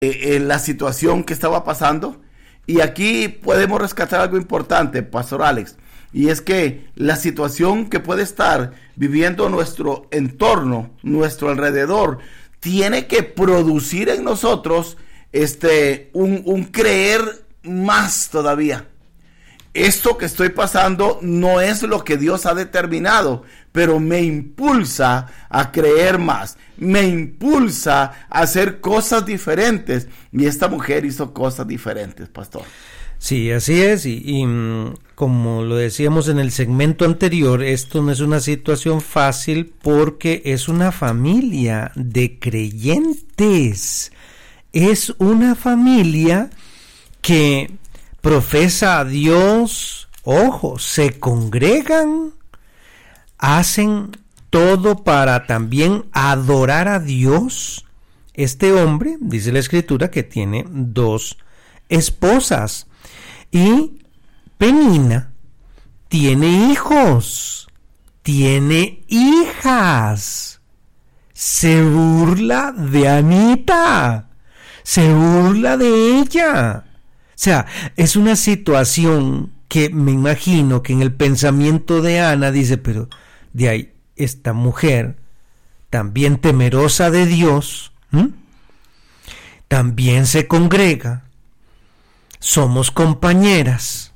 la situación que estaba pasando. Y aquí podemos rescatar algo importante, Pastor Alex, y es que la situación que puede estar viviendo nuestro entorno, nuestro alrededor, tiene que producir en nosotros un creer más todavía. Esto que estoy pasando no es lo que Dios ha determinado, pero me impulsa a creer más, me impulsa a hacer cosas diferentes. Y esta mujer hizo cosas diferentes, pastor. Sí, así es, y como lo decíamos en el segmento anterior, esto no es una situación fácil porque es una familia de creyentes, es una familia que profesa a Dios, ojo, se congregan, hacen todo para también adorar a Dios. Este hombre, dice la Escritura, que tiene 2 esposas, y Penina tiene hijos, tiene hijas. Se burla de Anita, se burla de ella. O sea, es una situación que me imagino que en el pensamiento de Ana dice, pero de ahí esta mujer, también temerosa de Dios, también se congrega, somos compañeras,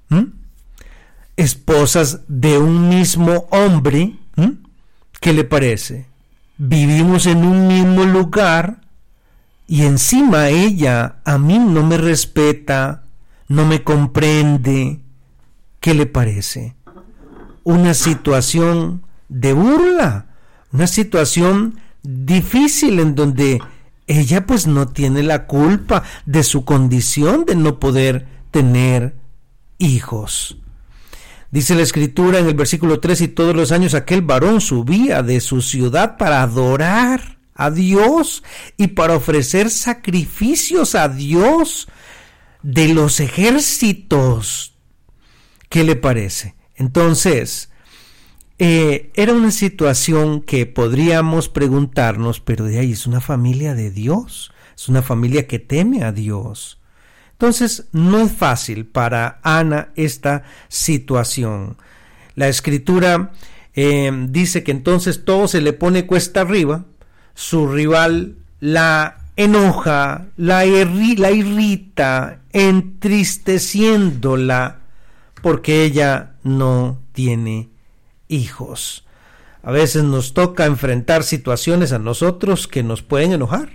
esposas de un mismo hombre, ¿qué le parece? Vivimos en un mismo lugar, y encima ella a mí no me respeta, no me comprende. ¿Qué le parece? Una situación de burla, una situación difícil en donde ella pues no tiene la culpa de su condición de no poder tener hijos. Dice la Escritura en el versículo 3, y todos los años aquel varón subía de su ciudad para adorar a Dios y para ofrecer sacrificios a Dios de los ejércitos. ¿Qué le parece? Entonces, era una situación que podríamos preguntarnos, pero de ahí es una familia de Dios, es una familia que teme a Dios. Entonces, no es fácil para Ana esta situación. La Escritura dice que entonces todo se le pone cuesta arriba. Su rival la enoja, la irrita, entristeciéndola, porque ella no tiene hijos. A veces nos toca enfrentar situaciones a nosotros que nos pueden enojar,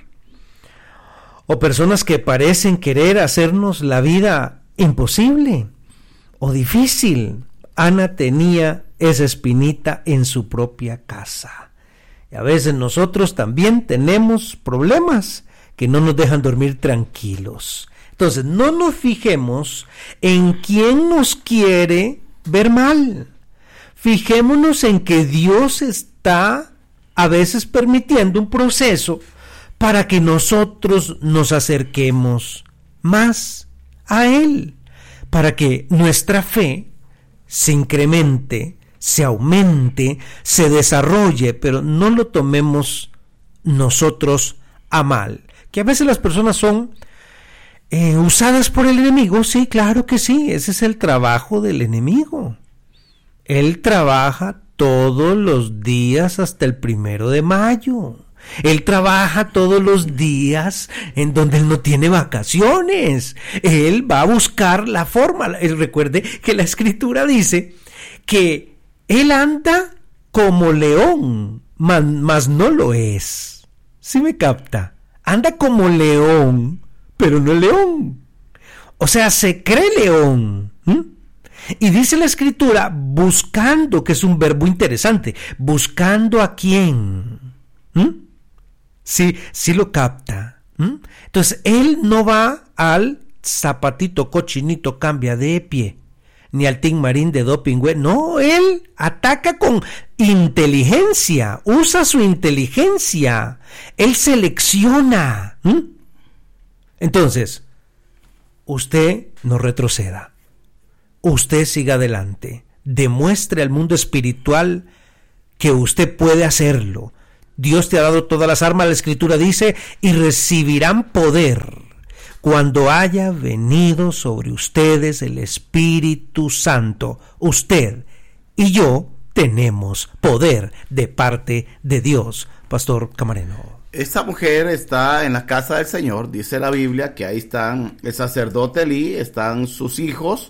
o personas que parecen querer hacernos la vida imposible o difícil. Ana tenía esa espinita en su propia casa. A veces nosotros también tenemos problemas que no nos dejan dormir tranquilos. Entonces, no nos fijemos en quién nos quiere ver mal. Fijémonos en que Dios está a veces permitiendo un proceso para que nosotros nos acerquemos más a Él, para que nuestra fe se incremente, se aumente, se desarrolle, pero no lo tomemos nosotros a mal. Que a veces las personas son usadas por el enemigo, sí, claro que sí, ese es el trabajo del enemigo. Él trabaja todos los días hasta el 1 de mayo. Él trabaja todos los días en donde él no tiene vacaciones. Él va a buscar la forma. Recuerde que la Escritura dice que él anda como león, mas no lo es. ¿Sí me capta? Anda como león, pero no es león. O sea, se cree león. Y dice la Escritura, buscando, que es un verbo interesante, buscando a quién. Sí lo capta. Entonces, él no va al zapatito cochinito cambia de pie, ni al Tin Marín de doping, güey. No, él ataca con inteligencia, usa su inteligencia, él selecciona. Entonces, usted no retroceda, usted siga adelante, demuestre al mundo espiritual que usted puede hacerlo. Dios te ha dado todas las armas, la Escritura dice, y recibirán poder cuando haya venido sobre ustedes el Espíritu Santo. Usted y yo tenemos poder de parte de Dios. Pastor Camareno. Esta mujer está en la casa del Señor, dice la Biblia que ahí están el sacerdote Elí, están sus hijos,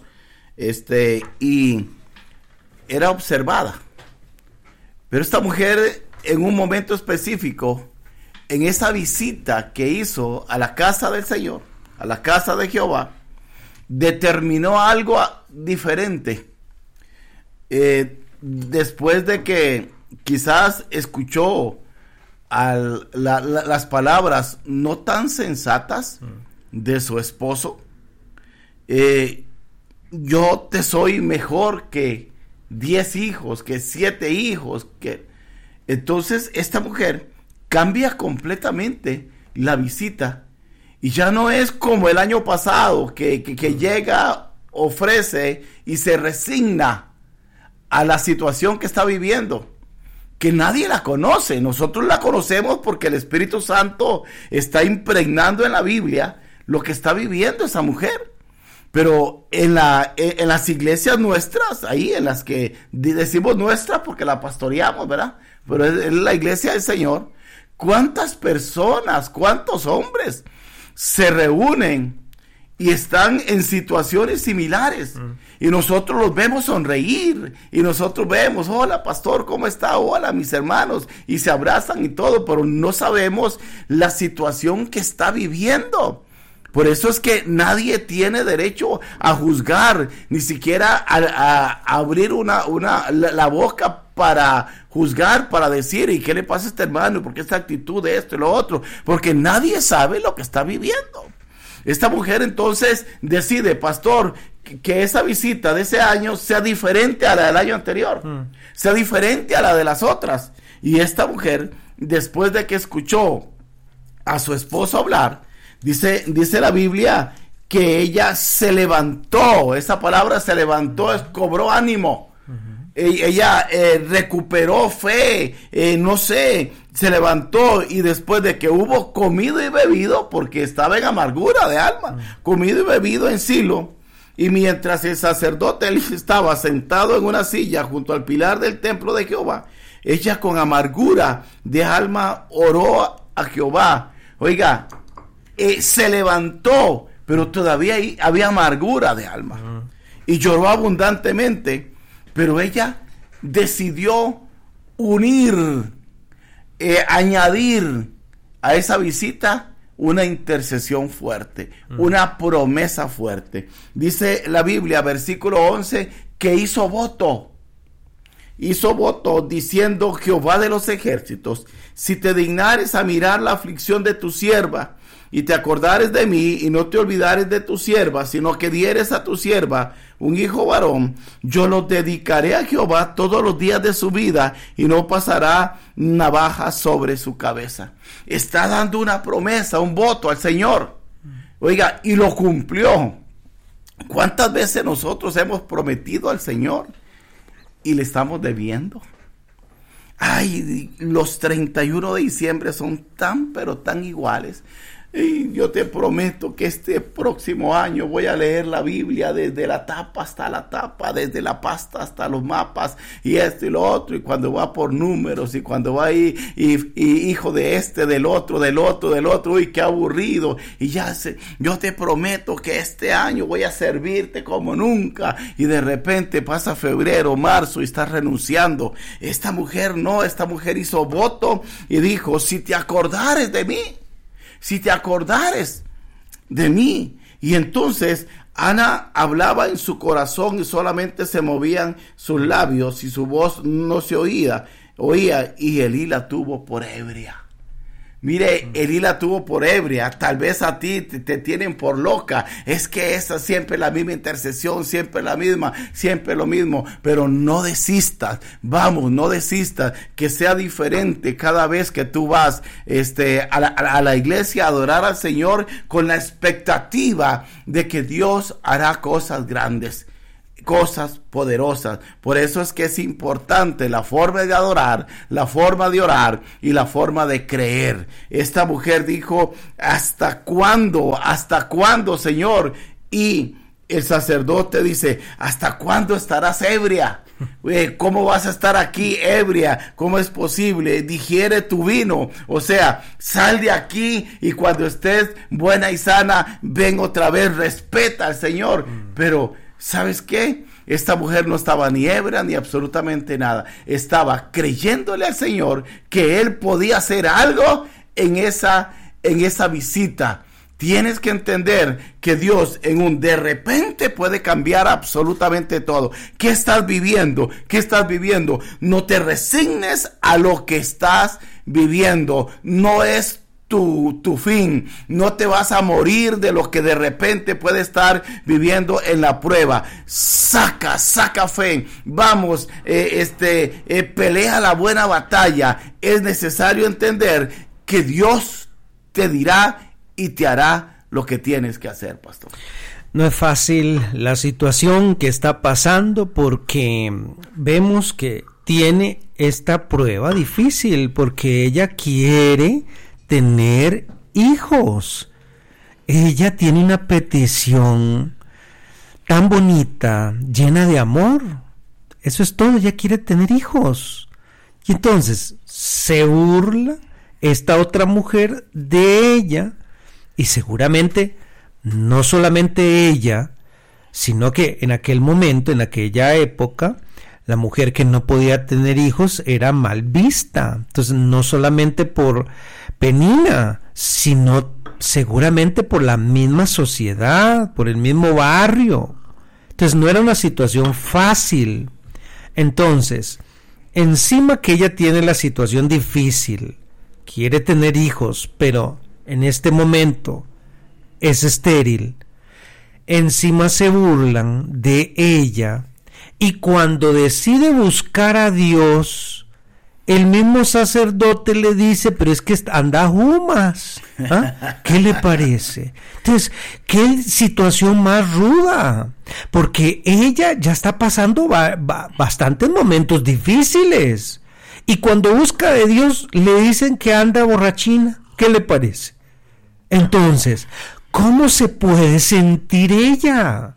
y era observada. Pero esta mujer, en un momento específico, en esa visita que hizo a la casa del Señor, a la casa de Jehová, determinó algo diferente. Después de que quizás escuchó las palabras no tan sensatas de su esposo, yo te soy mejor que 10 hijos, que 7 hijos, entonces esta mujer cambia completamente la visita y ya no es como el año pasado que llega, ofrece y se resigna a la situación que está viviendo, que nadie la conoce. Nosotros la conocemos porque el Espíritu Santo está impregnando en la Biblia lo que está viviendo esa mujer. Pero en las iglesias nuestras, ahí en las que decimos nuestras porque la pastoreamos, ¿verdad? Pero es la iglesia del Señor. ¿Cuántas personas, cuántos hombres se reúnen y están en situaciones similares? Y nosotros los vemos sonreír, y nosotros vemos, hola pastor, ¿cómo está? Hola mis hermanos, y se abrazan y todo, pero no sabemos la situación que está viviendo. Por eso es que nadie tiene derecho a juzgar, ni siquiera a abrir la boca para juzgar, para decir, ¿y qué le pasa a este hermano? ¿Por qué esta actitud de esto y lo otro? Porque nadie sabe lo que está viviendo. Esta mujer entonces decide, pastor, que esa visita de ese año sea diferente a la del año anterior, sea diferente a la de las otras. Y esta mujer, después de que escuchó a su esposo hablar, dice la Biblia que ella se levantó. Esa palabra se levantó, cobró ánimo. Ella recuperó fe, se levantó, y después de que hubo comido y bebido, porque estaba en amargura de alma, comido y bebido en Silo, y mientras el sacerdote estaba sentado en una silla junto al pilar del templo de Jehová, ella con amargura de alma oró a Jehová. Oiga, se levantó, pero todavía había amargura de alma, y lloró abundantemente. Pero ella decidió añadir a esa visita una intercesión fuerte, una promesa fuerte. Dice la Biblia, versículo 11, que hizo voto diciendo: Jehová de los ejércitos, si te dignares a mirar la aflicción de tu sierva, y te acordares de mí, y no te olvidares de tu sierva, sino que dieres a tu sierva un hijo varón, yo lo dedicaré a Jehová todos los días de su vida, y no pasará navaja sobre su cabeza. Está dando una promesa, un voto al Señor. Oiga, y lo cumplió. ¿Cuántas veces nosotros hemos prometido al Señor y le estamos debiendo? Ay, los 31 de diciembre son pero tan iguales. Y yo te prometo que este próximo año voy a leer la Biblia desde la tapa hasta la tapa, desde la pasta hasta los mapas, y esto y lo otro, y cuando va por números, y cuando va ahí, y hijo de del otro, uy, qué aburrido, y yo te prometo que este año voy a servirte como nunca, y de repente pasa febrero, marzo, y estás renunciando. Esta mujer hizo voto, y dijo: si te acordares de mí, si te acordares de mí. Y entonces Ana hablaba en su corazón y solamente se movían sus labios y su voz no se oía, y Elí la tuvo por ebria. Mire, Elí la tuvo por ebria. Tal vez a ti te tienen por loca. Es que esa siempre la misma intercesión, siempre la misma, siempre lo mismo. Pero no desistas, vamos, no desistas. Que sea diferente cada vez que tú vas a la iglesia a adorar al Señor, con la expectativa de que Dios hará cosas grandes. cosas poderosas. Por eso es que es importante la forma de adorar, la forma de orar y la forma de creer. Esta mujer dijo: ¿hasta cuándo, Señor? Y el sacerdote dice: ¿hasta cuándo estarás ebria? ¿Cómo vas a estar aquí ebria? ¿Cómo es posible? Digiere tu vino. O sea, sal de aquí y cuando estés buena y sana, ven otra vez. Respeta al Señor. Pero ¿sabes qué? Esta mujer no estaba ni ebria ni absolutamente nada. Estaba creyéndole al Señor que Él podía hacer algo en esa visita. Tienes que entender que Dios en un de repente puede cambiar absolutamente todo. ¿Qué estás viviendo? ¿Qué estás viviendo? No te resignes a lo que estás viviendo. No es tu fin. No te vas a morir de lo que de repente puede estar viviendo en la prueba. Saca fe. Vamos, pelea la buena batalla. Es necesario entender que Dios te dirá y te hará lo que tienes que hacer, pastor. No es fácil la situación que está pasando, porque vemos que tiene esta prueba difícil, porque ella quiere tener hijos. Ella tiene una petición tan bonita, llena de amor. Eso es todo, ella quiere tener hijos. Y entonces se burla esta otra mujer de ella. Y seguramente no solamente ella, sino que en aquel momento, en aquella época, la mujer que no podía tener hijos era mal vista. Entonces, no solamente por Penina, sino seguramente por la misma sociedad, por el mismo barrio. Entonces, no era una situación fácil. Entonces, encima que ella tiene la situación difícil, quiere tener hijos, pero en este momento es estéril, encima se burlan de ella, y cuando decide buscar a Dios, el mismo sacerdote le dice: pero es que anda humas. ¿Ah? ¿Qué le parece? Entonces, qué situación más ruda, porque ella ya está pasando bastantes momentos difíciles, y cuando busca de Dios le dicen que anda borrachina. ¿Qué le parece? Entonces, ¿cómo se puede sentir ella?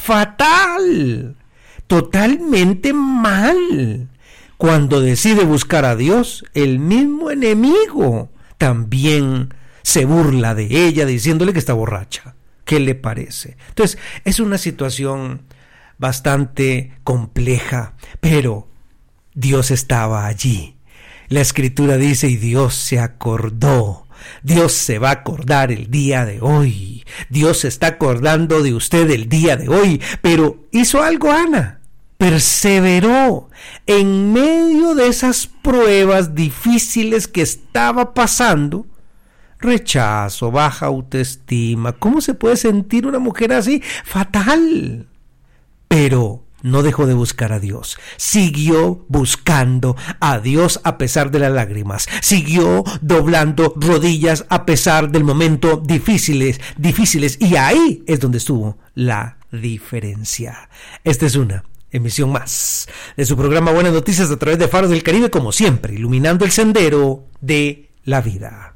Fatal, totalmente mal. Cuando decide buscar a Dios, el mismo enemigo también se burla de ella, diciéndole que está borracha. ¿Qué le parece? Entonces, es una situación bastante compleja, pero Dios estaba allí. La Escritura dice: y Dios se acordó. Dios se va a acordar el día de hoy. Dios se está acordando de usted el día de hoy. Pero hizo algo Ana. Perseveró en medio de esas pruebas difíciles que estaba pasando. Rechazo, baja autoestima. ¿Cómo se puede sentir una mujer así? Fatal. Pero no dejó de buscar a Dios. Siguió buscando a Dios a pesar de las lágrimas. Siguió doblando rodillas a pesar del momento difíciles. Y ahí es donde estuvo la diferencia. Esta es una emisión más de su programa Buenas Noticias a través de Faros del Caribe, como siempre, iluminando el sendero de la vida.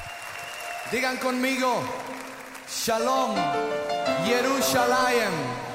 Digan conmigo: Shalom, Jerusalén.